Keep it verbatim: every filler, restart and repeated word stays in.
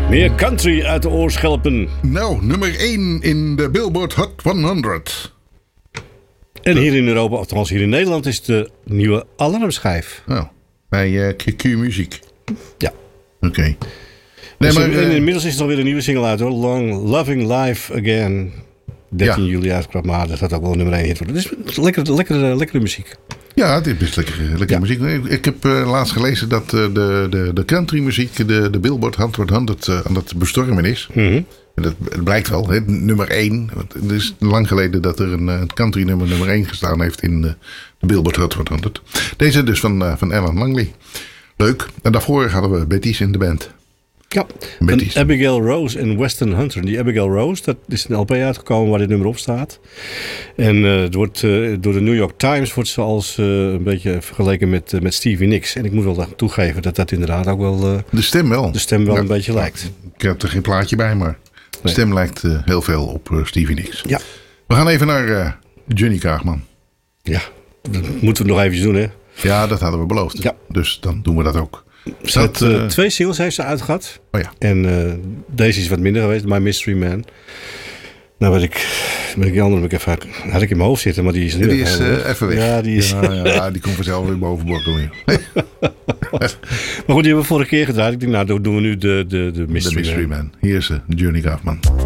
Meer country uit de oorschelpen. Nou, nummer één in de Billboard Hot honderd. En hier in Europa, althans hier in Nederland, is de nieuwe alarmschijf. Oh, bij uh, Q Q Muziek. Ja. Oké. Okay. Nee, dus maar, uh, inmiddels is er alweer een nieuwe single uit hoor. Long Loving Life Again. dertien ja. juli uitgebracht, maar dat gaat ook wel nummer één hit worden. Dus lekkere, lekkere, lekkere muziek. Ja, het is best lekkere, lekkere ja. muziek. Ik, ik heb uh, laatst gelezen dat uh, de, de, de country muziek de, de Billboard Hot honderd uh, aan het bestormen is. Mm-hmm. En dat, het blijkt wel, hè, nummer één. Het is lang geleden dat er een, een country nummer nummer één gestaan heeft in de, de Billboard Hot honderd. Deze dus van, uh, van Alan Langley. Leuk. En daarvoor hadden we Betty's in de band. Ja, en Abigail Rose en Weston Hunter. Die Abigail Rose, dat is een L P uitgekomen waar dit nummer op staat. En uh, het wordt, uh, door de New York Times wordt ze als uh, een beetje vergeleken met, uh, met Stevie Nicks. En ik moet wel toegeven dat dat inderdaad ook wel... Uh, de stem wel. De stem wel ja, een beetje lijkt. Ik heb er geen plaatje bij, maar de nee. stem lijkt uh, heel veel op uh, Stevie Nicks. Ja. We gaan even naar uh, Johnny Kaagman. Ja, dat moeten we nog even doen hè. Ja, dat hadden we beloofd. Ja. Dus dan doen we dat ook. Ze had uh, uh, twee singles heeft ze uitgehad. Oh ja. En uh, deze is wat minder geweest. My Mystery Man. Nou weet ik... Ben ik die andere ik even, had ik in mijn hoofd zitten. Maar die is nu die is uh, even weg. Ja, die is... Ja, ja, die komt vanzelf weer bovenborrelen. Maar goed, die hebben we vorige keer gedraaid. Ik denk nou, dan doen we nu de, de, de Mystery, de Mystery Man. Man. Hier is uh, Johnny Kaagman.